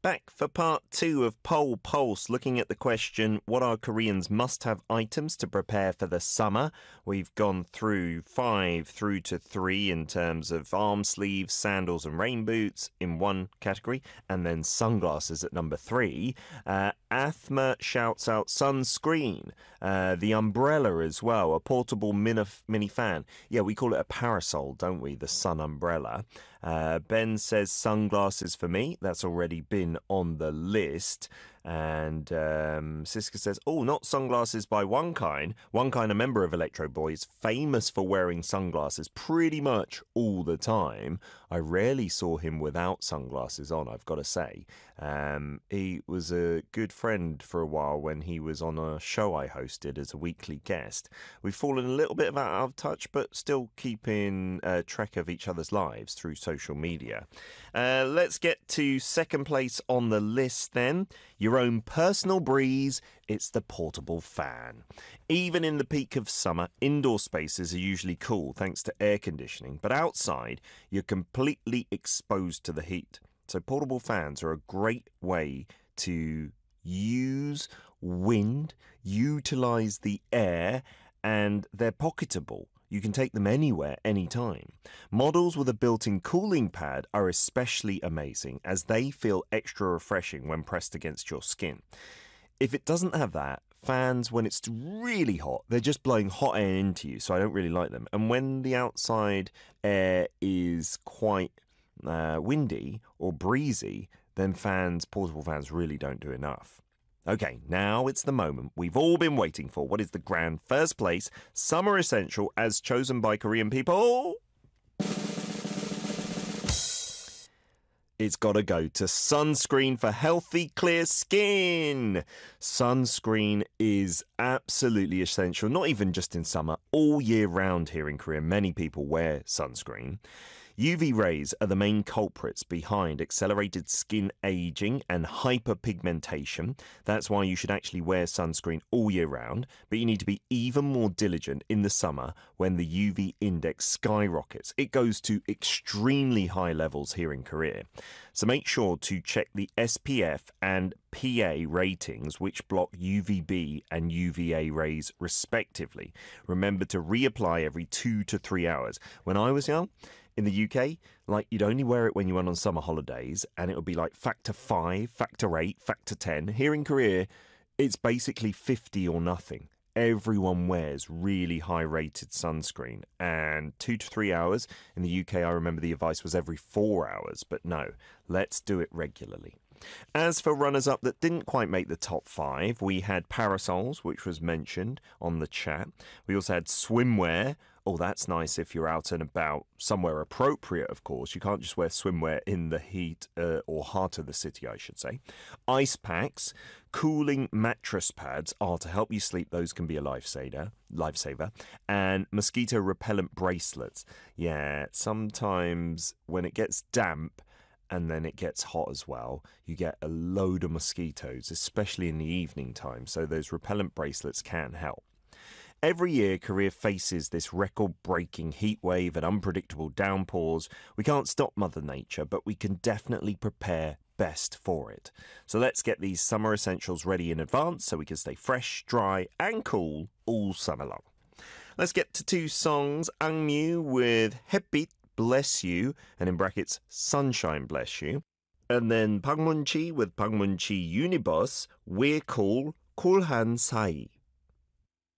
Back for part 2 of Pole Pulse, looking at the question, what are Koreans' must-have items to prepare for the summer? We've gone through 5 through to 3 in terms of arm sleeves, sandals and rain boots in one category, and then sunglasses at number 3. Athma shouts out sunscreen, the umbrella as well, a portable mini fan. Yeah, we call it a parasol, don't we? The sun umbrella. Ben says sunglasses for me. That's already been on the list. And Siska says, oh, not sunglasses by One Kind. One Kind, a member of Electro Boys, famous for wearing sunglasses pretty much all the time. I rarely saw him without sunglasses on, I've got to say. He was a good friend for a while when he was on a show I hosted as a weekly guest. We've fallen a little bit out of touch, but still keeping track of each other's lives through social media. Let's get to second place on the list then. Your own personal breeze, it's the portable fan. Even in the peak of summer, indoor spaces are usually cool thanks to air conditioning, but outside, you're completely exposed to the heat. So portable fans are a great way to use wind, utilize the air, and they're pocketable. You can take them anywhere, anytime. Models with a built-in cooling pad are especially amazing as they feel extra refreshing when pressed against your skin. If it doesn't have that, fans, when it's really hot, they're just blowing hot air into you, so I don't really like them. And when the outside air is quite windy or breezy, then portable fans really don't do enough. Okay, now it's the moment we've all been waiting for. What is the grand first place summer essential as chosen by Korean people? It's got to go to sunscreen for healthy, clear skin. Sunscreen is absolutely essential, not even just in summer, all year round here in Korea. Many people wear sunscreen. UV rays are the main culprits behind accelerated skin aging and hyperpigmentation. That's why you should actually wear sunscreen all year round, but you need to be even more diligent in the summer when the UV index skyrockets. It goes to extremely high levels here in Korea. So make sure to check the SPF and PA ratings, which block UVB and UVA rays respectively. Remember to reapply every 2 to 3 hours. When I was young, in the UK, you'd only wear it when you went on summer holidays, and it would be like factor 5, factor 8, factor 10. Here in Korea, it's basically 50 or nothing. Everyone wears really high-rated sunscreen, and 2 to 3 hours. In the UK, I remember the advice was every 4 hours, but no, let's do it regularly. As for runners-up that didn't quite make the top 5, we had parasols, which was mentioned on the chat. We also had swimwear. Oh, that's nice if you're out and about, somewhere appropriate, of course. You can't just wear swimwear in the heat or heart of the city, I should say. Ice packs, cooling mattress pads are to help you sleep. Those can be a lifesaver. And mosquito repellent bracelets. Yeah, sometimes when it gets damp, and then it gets hot as well, you get a load of mosquitoes, especially in the evening time, so those repellent bracelets can help. Every year, Korea faces this record-breaking heat wave and unpredictable downpours. We can't stop Mother Nature, but we can definitely prepare best for it. So let's get these summer essentials ready in advance so we can stay fresh, dry and cool all summer long. Let's get to 2 songs. Angmu with 햇빛 Bless You, and in brackets, Sunshine Bless You. And then Park Mun-chi with Park Mun-chi Unibus, We're Cool, 쿨한 사이.